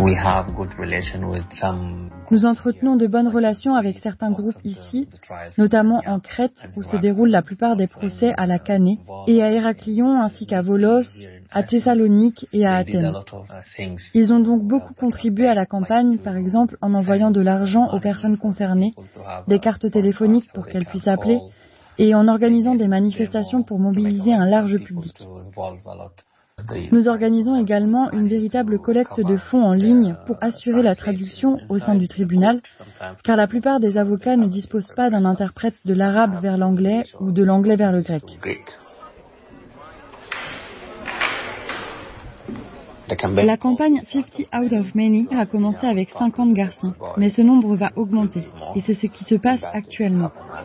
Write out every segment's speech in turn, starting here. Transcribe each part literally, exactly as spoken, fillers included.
Nous entretenons de bonnes relations avec certains groupes ici, notamment en Crète où se déroulent la plupart des procès à la Canée, et à Héraclion ainsi qu'à Volos, à Thessalonique et à Athènes. Ils ont donc beaucoup contribué à la campagne, par exemple en envoyant de l'argent aux personnes concernées, des cartes téléphoniques pour qu'elles puissent appeler, et en organisant des manifestations pour mobiliser un large public. Nous organisons également une véritable collecte de fonds en ligne pour assurer la traduction au sein du tribunal, car la plupart des avocats ne disposent pas d'un interprète de l'arabe vers l'anglais ou de l'anglais vers le grec. La campagne Fifty Out of Many a commencé avec cinquante garçons, mais ce nombre va augmenter, et c'est ce qui se passe actuellement.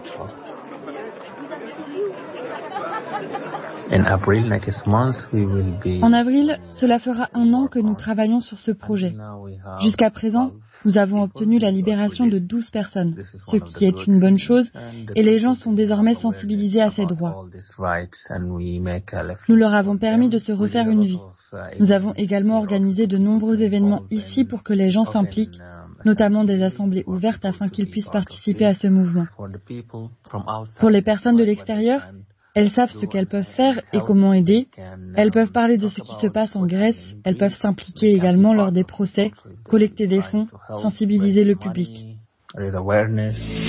En avril, cela fera un an que nous travaillons sur ce projet. Jusqu'à présent, nous avons obtenu la libération de douze personnes, ce qui est une bonne chose, et les gens sont désormais sensibilisés à ces droits. Nous leur avons permis de se refaire une vie. Nous avons également organisé de nombreux événements ici pour que les gens s'impliquent, notamment des assemblées ouvertes afin qu'ils puissent participer à ce mouvement. Pour les personnes de l'extérieur, elles savent ce qu'elles peuvent faire et comment aider. Elles peuvent parler de ce qui se passe en Grèce. Elles peuvent s'impliquer également lors des procès, collecter des fonds, sensibiliser le public.